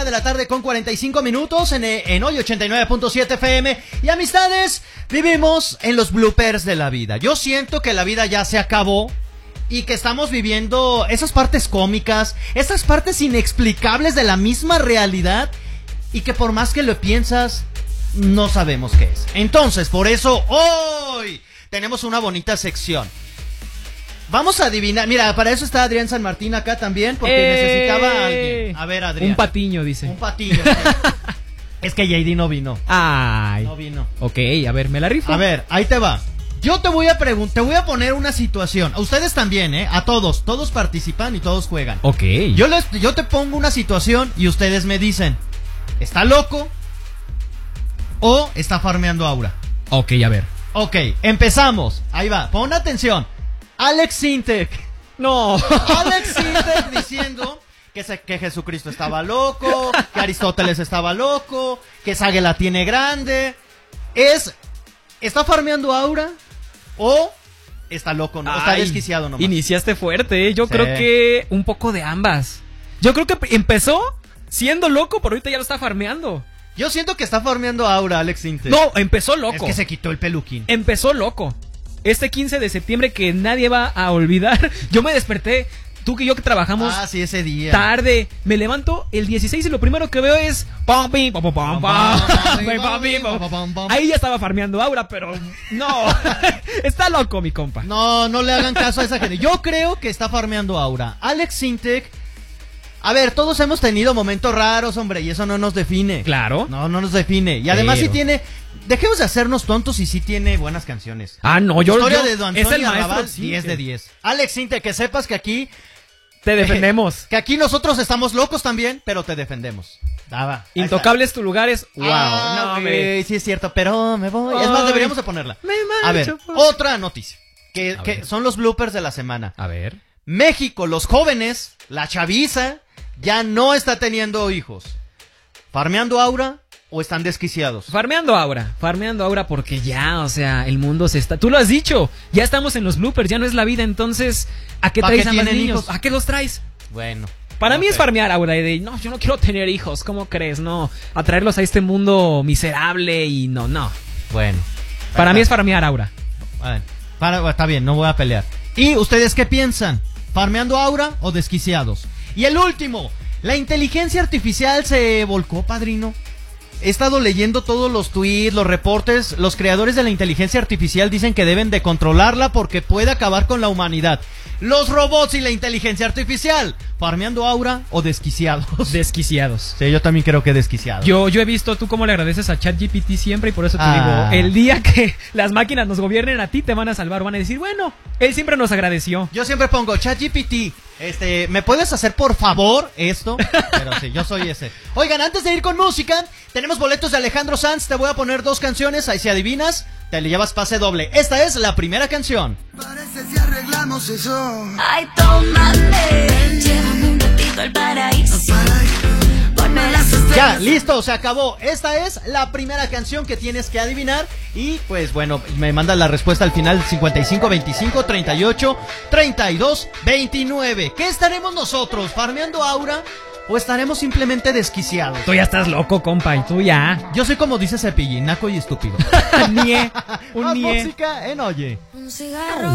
1 de la tarde con 45 minutos en hoy 89.7 FM. Y amistades, vivimos en los bloopers de la vida. Yo siento que la vida ya se acabó y que estamos viviendo esas partes cómicas, esas partes inexplicables de la misma realidad y que por más que lo piensas, no sabemos qué es. Entonces, por eso hoy tenemos una bonita sección. Vamos a adivinar. Mira, para eso está Adrián San Martín acá también, porque necesitaba a alguien. A ver, Adrián. Un patiño, dice. Un patiño. Es que JD no vino. Ay. No vino. Ok, a ver, me la rifo. A ver, ahí te va. Yo te voy a te voy a poner una situación. A ustedes también, a todos. Todos participan y todos juegan. Ok. Yo te pongo una situación y ustedes me dicen, ¿está loco o está farmeando aura? Ok, a ver. Ok, empezamos. Ahí va, pon atención. Alex Sintek. No. Alex Sintek diciendo que Jesucristo estaba loco, que Aristóteles estaba loco, que Sage la tiene grande. ¿Está farmeando aura o está loco? No, está desquiciado nomás. Iniciaste fuerte, ¿eh? Yo creo que un poco de ambas. Yo creo que empezó siendo loco, pero ahorita ya lo está farmeando. Yo siento que está farmeando aura, Alex Sintek. No, empezó loco. Es que se quitó el peluquín. Empezó loco. Este 15 de septiembre que nadie va a olvidar. Yo me desperté, tú y yo que trabajamos sí, ese día. Tarde. Me levanto el 16 y lo primero que veo es ahí ya estaba farmeando aura, pero no. Está loco mi compa. No le hagan caso a esa gente. Yo creo que está farmeando aura. Alex Sintek. A ver, todos hemos tenido momentos raros, hombre, y eso no nos define. Claro. No nos define. Y además sí tiene... Dejemos de hacernos tontos y sí tiene buenas canciones. No, Historia de Don es Antonio el maestro, Arrabal, sí, 10 de 10. Alex Sintek, que sepas que aquí... Te defendemos. Que aquí nosotros estamos locos también, pero te defendemos. Intocable es tu lugar, es... Wow. Sí es cierto, pero me voy. Es más, deberíamos de ponerla. A ver, otra noticia. Que son los bloopers de la semana. A ver. México, los jóvenes, la chaviza, ya no está teniendo hijos. ¿Farmeando aura o están desquiciados? Farmeando aura porque ya, o sea, el mundo se está... Tú lo has dicho, ya estamos en los bloopers, ya no es la vida, entonces... ¿A qué traes a más niños? ¿A qué los traes? Bueno. Para mí es farmear aura de, no, yo no quiero tener hijos, ¿cómo crees? No, atraerlos a este mundo miserable y no. Bueno. Para mí es farmear aura. Bueno, está bien, no voy a pelear. ¿Y ustedes qué piensan? ¿Farmeando aura o desquiciados? Y el último, la inteligencia artificial se volcó, padrino. He estado leyendo todos los tweets, los reportes. Los creadores de la inteligencia artificial dicen que deben de controlarla porque puede acabar con la humanidad. Los robots y la inteligencia artificial, ¿farmeando aura o desquiciados? Desquiciados. Sí, yo también creo que desquiciados. Yo he visto tú cómo le agradeces a ChatGPT siempre y por eso te digo, el día que las máquinas nos gobiernen a ti te van a salvar, van a decir, bueno, él siempre nos agradeció. Yo siempre pongo, ChatGPT, ¿me puedes hacer por favor esto? Pero sí, yo soy ese. Oigan, antes de ir con música, tenemos boletos de Alejandro Sanz, te voy a poner 2 canciones, ahí si adivinas, te le llevas pase doble. Esta es la primera canción. Parece si arreglamos eso. Ay, tómame, llévame un ratito al paraíso. Ponme las estrellas. Ya, listo, se acabó. Esta es la primera canción que tienes que adivinar. Y pues bueno, me mandas la respuesta al final: 55 25 38 32 29. ¿Qué estaremos nosotros? ¿Farmeando aura o estaremos simplemente desquiciados? Tú ya estás loco, compa, y tú ya. Yo soy como dice Cepillín, naco y estúpido. Nie. Un Más nie. música en Oye. Un cigarro.